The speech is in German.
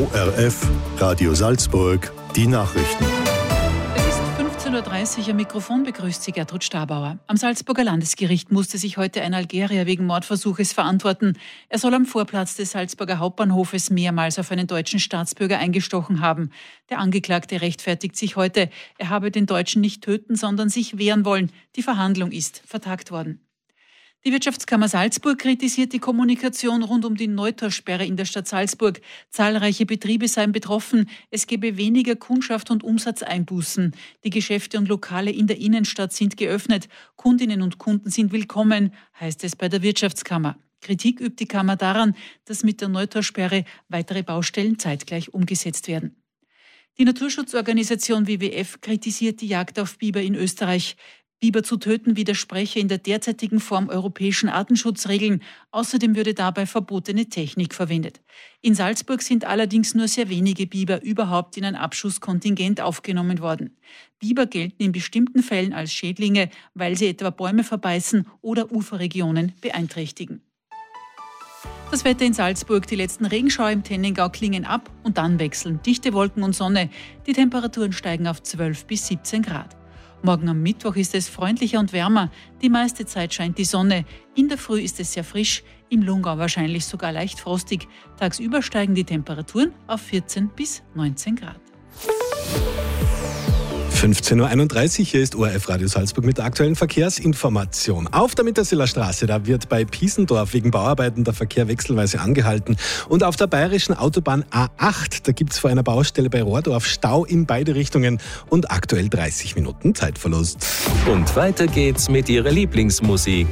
ORF Radio Salzburg, die Nachrichten. Es ist 15.30 Uhr, am Mikrofon begrüßt Sie Gertrud Stabauer. Am Salzburger Landesgericht musste sich heute ein Algerier wegen Mordversuches verantworten. Er soll am Vorplatz des Salzburger Hauptbahnhofes mehrmals auf einen deutschen Staatsbürger eingestochen haben. Der Angeklagte rechtfertigt sich heute. Er habe den Deutschen nicht töten, sondern sich wehren wollen. Die Verhandlung ist vertagt worden. Die Wirtschaftskammer Salzburg kritisiert die Kommunikation rund um die Neutorsperre in der Stadt Salzburg. Zahlreiche Betriebe seien betroffen. Es gebe weniger Kundschaft und Umsatzeinbußen. Die Geschäfte und Lokale in der Innenstadt sind geöffnet. Kundinnen und Kunden sind willkommen, heißt es bei der Wirtschaftskammer. Kritik übt die Kammer daran, dass mit der Neutorsperre weitere Baustellen zeitgleich umgesetzt werden. Die Naturschutzorganisation WWF kritisiert die Jagd auf Biber in Österreich. Biber zu töten widerspreche in der derzeitigen Form europäischen Artenschutzregeln. Außerdem würde dabei verbotene Technik verwendet. In Salzburg sind allerdings nur sehr wenige Biber überhaupt in ein Abschusskontingent aufgenommen worden. Biber gelten in bestimmten Fällen als Schädlinge, weil sie etwa Bäume verbeißen oder Uferregionen beeinträchtigen. Das Wetter in Salzburg, die letzten Regenschauer im Tennengau klingen ab und dann wechseln dichte Wolken und Sonne. Die Temperaturen steigen auf 12 bis 17 Grad. Morgen am Mittwoch ist es freundlicher und wärmer. Die meiste Zeit scheint die Sonne. In der Früh ist es sehr frisch, im Lungau wahrscheinlich sogar leicht frostig. Tagsüber steigen die Temperaturen auf 14 bis 19 Grad. 15.31 Uhr, hier ist ORF Radio Salzburg mit der aktuellen Verkehrsinformation. Auf der Mittersiller Straße, da wird bei Piesendorf wegen Bauarbeiten der Verkehr wechselweise angehalten. Und auf der bayerischen Autobahn A8, da gibt es vor einer Baustelle bei Rohrdorf Stau in beide Richtungen und aktuell 30 Minuten Zeitverlust. Und weiter geht's mit Ihrer Lieblingsmusik